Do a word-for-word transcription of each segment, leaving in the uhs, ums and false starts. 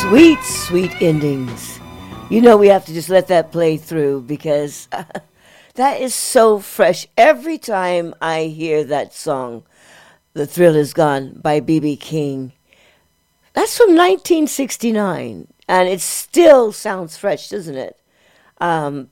Sweet, sweet endings. You know we have to just let that play through because uh, that is so fresh. Every time I hear that song, The Thrill Is Gone by B B King, that's from nineteen sixty-nine, and it still sounds fresh, doesn't it? Um,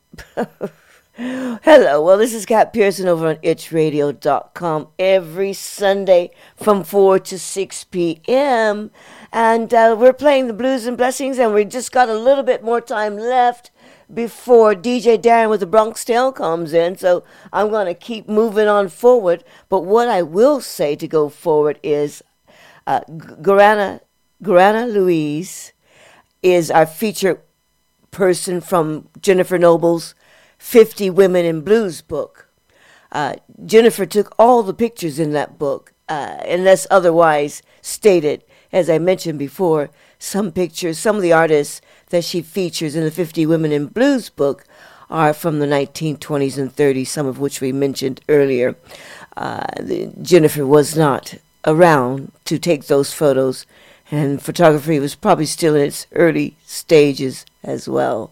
hello, well, this is Kat Pearson over on itch radio dot com every Sunday from four to six p.m., and uh, we're playing the Blues and Blessings, and we just got a little bit more time left before D J Darren with the Bronx Tale comes in, so I'm going to keep moving on forward. But what I will say to go forward is uh, Garana, Garana Louise is our featured person from Jennifer Noble's fifty Women in Blues book. Uh, Jennifer took all the pictures in that book, uh, unless otherwise stated. As I mentioned before, some pictures, some of the artists that she features in the fifty Women in Blues book are from the nineteen twenties and thirties, some of which we mentioned earlier. Uh, the, Jennifer was not around to take those photos, and photography was probably still in its early stages as well.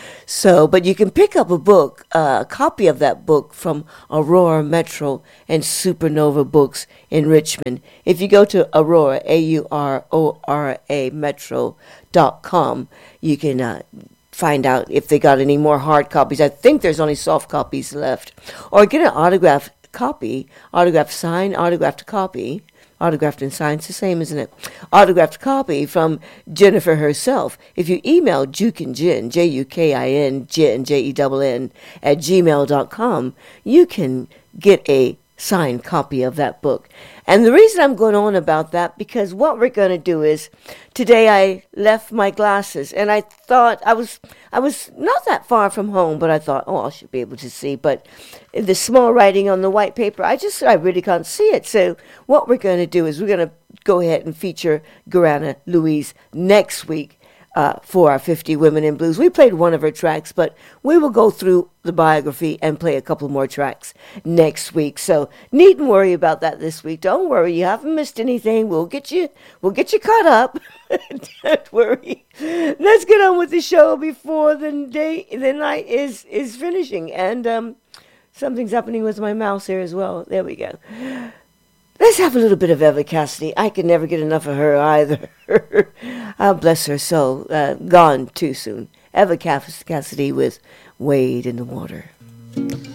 So, but you can pick up a book, uh, a copy of that book from Aurora Metro and Supernova Books in Richmond. If you go to Aurora, A U R O R A, metro dot com, you can uh, find out if they got any more hard copies. I think there's only soft copies left. Or get an autographed copy, autographed signed, autographed copy. Autographed and signed, it's the same, isn't it? Autographed copy from Jennifer herself. If you email Jukin Jen, J U K I N, Jen, J E N N, at gmail dot com, you can get a signed copy of that book. And the reason I'm going on about that, because what we're going to do is, today I left my glasses, and I thought, I was I was not that far from home, but I thought, oh, I should be able to see, but the small writing on the white paper, I just, I really can't see it. So what we're going to do is we're going to go ahead and feature Garana Louise next week uh, for our fifty Women in Blues. We played one of her tracks, but we will go through the biography and play a couple more tracks next week. So needn't worry about that this week. Don't worry, you haven't missed anything. We'll get you, we'll get you caught up. Don't worry. Let's get on with the show before the day, the night is is finishing. And um, something's happening with my mouse here as well. There we go. Let's have a little bit of Eva Cassidy. I can never get enough of her either. Oh, bless her soul. Uh, gone too soon. Eva Cassidy with Wade in the Water.